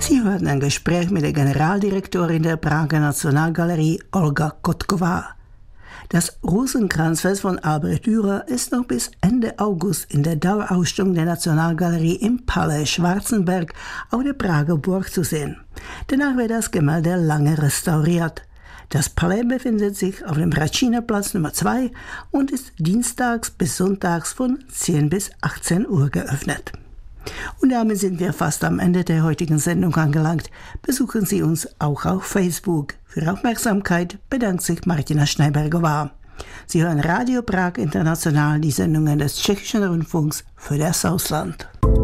Sie hörten ein Gespräch mit der Generaldirektorin der Prager Nationalgalerie, Olga Kotkova. Das Rosenkranzfest von Albrecht Dürer ist noch bis Ende August in der Dauerausstellung der Nationalgalerie im Palais Schwarzenberg auf der Prager Burg zu sehen. Danach wird das Gemälde lange restauriert. Das Palais befindet sich auf dem Ratschiner-Platz Nummer 2 und ist dienstags bis sonntags von 10 bis 18 Uhr geöffnet. Und damit sind wir fast am Ende der heutigen Sendung angelangt. Besuchen Sie uns auch auf Facebook. Für Aufmerksamkeit bedankt sich Martina Schneibergová. Sie hören Radio Prag International, die Sendungen des Tschechischen Rundfunks für das Ausland.